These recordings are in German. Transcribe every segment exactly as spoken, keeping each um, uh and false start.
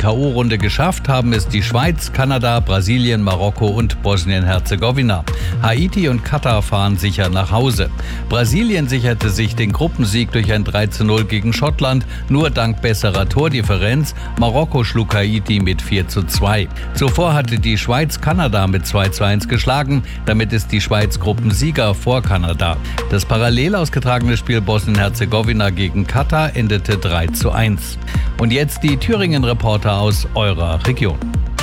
K O-Runde geschafft haben es die Schweiz, Kanada, Brasilien, Marokko und Bosnien-Herzegowina. Haiti und Katar fahren sicher nach Hause. Brasilien sicherte sich den Gruppensieg durch ein drei zu null gegen Schottland, nur dank besserer Tordifferenz. Marokko schlug Haiti mit vier zu zwei. Zuvor hatte die Schweiz Kanada mit zwei zu eins geschlagen. Damit ist die Schweiz Gruppensieger vor Kanada. Das parallel ausgetragene Spiel Bosnien-Herzegowina gegen Katar endete drei zu eins. Und jetzt die Thüringen-Reporter aus eurer Region.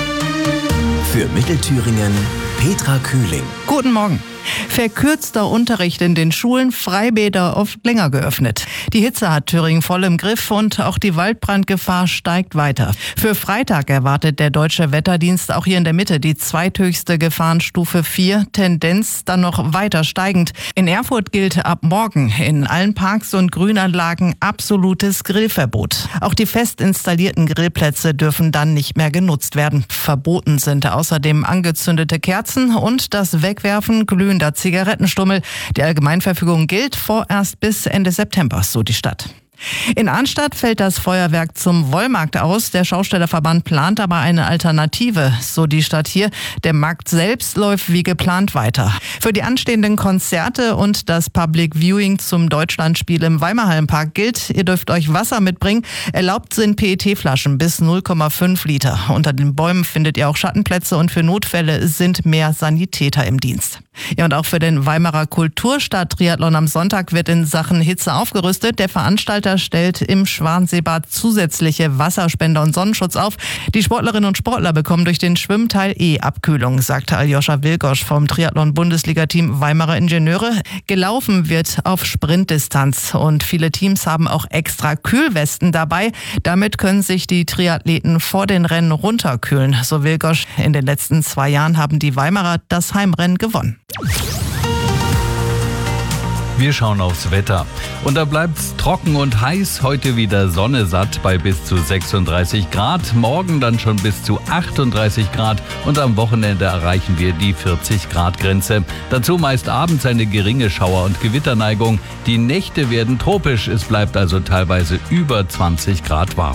Für Mittelthüringen Petra Kühling. Guten Morgen. Verkürzter Unterricht in den Schulen, Freibäder oft länger geöffnet. Die Hitze hat Thüringen voll im Griff und auch die Waldbrandgefahr steigt weiter. Für Freitag erwartet der Deutsche Wetterdienst auch hier in der Mitte die zweithöchste Gefahrenstufe vier, Tendenz dann noch weiter steigend. In Erfurt gilt ab morgen in allen Parks und Grünanlagen absolutes Grillverbot. Auch die fest installierten Grillplätze dürfen dann nicht mehr genutzt werden. Verboten sind außerdem angezündete Kerzen und das Wegwerfen glühender Zigarettenstummel. Die Allgemeinverfügung gilt vorerst bis Ende September, so die Stadt. In Arnstadt fällt das Feuerwerk zum Wollmarkt aus. Der Schaustellerverband plant aber eine Alternative, so die Stadt hier. Der Markt selbst läuft wie geplant weiter. Für die anstehenden Konzerte und das Public Viewing zum Deutschlandspiel im Weimarhallenpark gilt, ihr dürft euch Wasser mitbringen. Erlaubt sind P E T-Flaschen bis null Komma fünf Liter. Unter den Bäumen findet ihr auch Schattenplätze und für Notfälle sind mehr Sanitäter im Dienst. Ja, und auch für den Weimarer Kulturstadt-Triathlon am Sonntag wird in Sachen Hitze aufgerüstet. Der Veranstalter stellt im Schwanseebad zusätzliche Wasserspender und Sonnenschutz auf. Die Sportlerinnen und Sportler bekommen durch den Schwimmteil eh Abkühlung, sagte Aljoscha Wilgosch vom Triathlon-Bundesliga-Team Weimarer Ingenieure. Gelaufen wird auf Sprintdistanz und viele Teams haben auch extra Kühlwesten dabei. Damit können sich die Triathleten vor den Rennen runterkühlen, so Wilgosch. In den letzten zwei Jahren haben die Weimarer das Heimrennen gewonnen. Wir schauen aufs Wetter. Und da bleibt's trocken und heiß. Heute wieder Sonne satt bei bis zu sechsunddreißig Grad. Morgen dann schon bis zu achtunddreißig Grad. Und am Wochenende erreichen wir die vierzig Grad Grenze. Dazu meist abends eine geringe Schauer- und Gewitterneigung. Die Nächte werden tropisch. Es bleibt also teilweise über zwanzig Grad warm.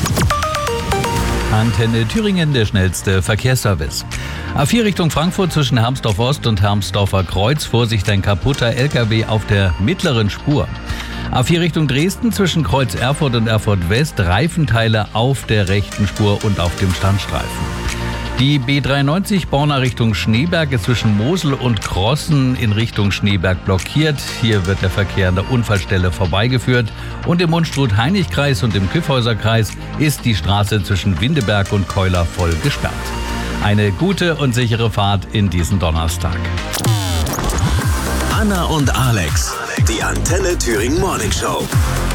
Antenne Thüringen, der schnellste Verkehrsservice. A vier Richtung Frankfurt zwischen Hermsdorf Ost und Hermsdorfer Kreuz. Vorsicht, ein kaputter L K W auf der mittleren Spur. A vier Richtung Dresden zwischen Kreuz Erfurt und Erfurt West. Reifenteile auf der rechten Spur und auf dem Standstreifen. Die B dreiundneunzig Borna Richtung Schneeberg ist zwischen Mosel und Krossen in Richtung Schneeberg blockiert. Hier wird der Verkehr an der Unfallstelle vorbeigeführt. Und im Unstrut-Heinig-Kreis und im Kyffhäuser-Kreis ist die Straße zwischen Windeberg und Keuler voll gesperrt. Eine gute und sichere Fahrt in diesen Donnerstag. Anna und Alex, die Antenne Thüringen Morning Show.